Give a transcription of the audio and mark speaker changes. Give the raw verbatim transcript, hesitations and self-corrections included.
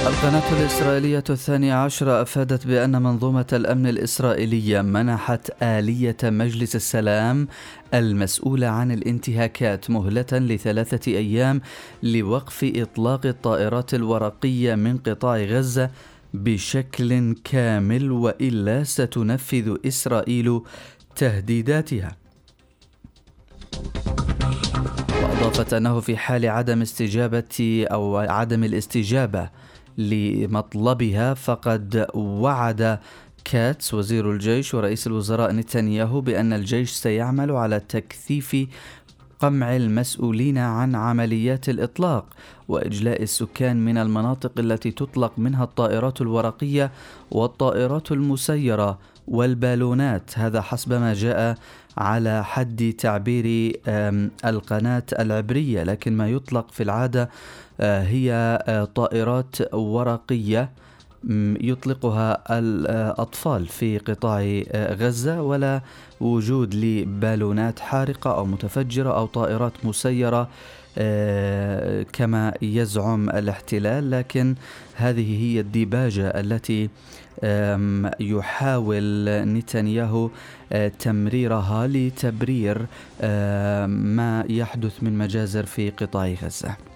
Speaker 1: القناة الإسرائيلية الثانية عشرة أفادت بأن منظومة الأمن الإسرائيلية منحت آلية مجلس السلام المسؤولة عن الانتهاكات مهلة لثلاثة أيام لوقف إطلاق الطائرات الورقية من قطاع غزة بشكل كامل، وإلا ستنفذ إسرائيل تهديداتها. وأضافت أنه في حال عدم استجابة أو عدم الاستجابة لمطلبها فقد وعد كاتس وزير الجيش ورئيس الوزراء نتنياهو بأن الجيش سيعمل على تكثيف قمع المسؤولين عن عمليات الإطلاق وإجلاء السكان من المناطق التي تطلق منها الطائرات الورقية والطائرات المسيرة والبالونات. هذا حسب ما جاء على حد تعبير القناة العبرية، لكن ما يطلق في العادة هي طائرات ورقية يطلقها الأطفال في قطاع غزة، ولا وجود لبالونات حارقة أو متفجرة أو طائرات مسيرة كما يزعم الاحتلال. لكن هذه هي الديباجة التي يحاول نتنياهو تمريرها لتبرير ما يحدث من مجازر في قطاع غزة.